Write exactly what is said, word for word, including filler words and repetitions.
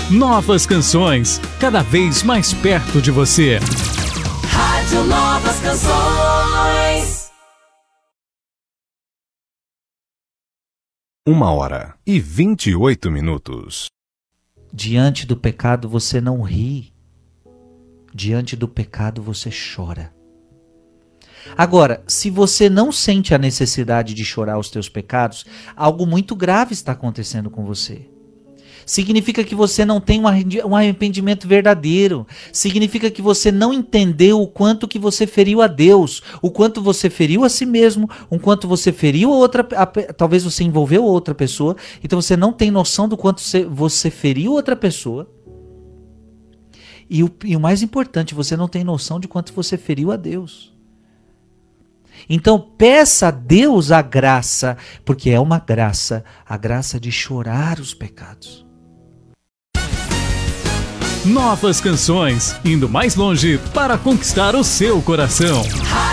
Novas canções, cada vez mais perto de você. Rádio Novas Canções. Uma hora e vinte e oito minutos. Diante do pecado você não ri. Diante do pecado você chora. Agora, se você não sente a necessidade de chorar os teus pecados, algo muito grave está acontecendo com você. Significa que você não tem um arrependimento verdadeiro. Significa que você não entendeu o quanto que você feriu a Deus, o quanto você feriu a si mesmo, o quanto você feriu a outra, a, talvez você envolveu outra pessoa, então você não tem noção do quanto você, você feriu outra pessoa. E o, e o mais importante, você não tem noção de quanto você feriu a Deus. Então peça a Deus a graça, porque é uma graça, a graça de chorar os pecados. Novas canções, indo mais longe para conquistar o seu coração.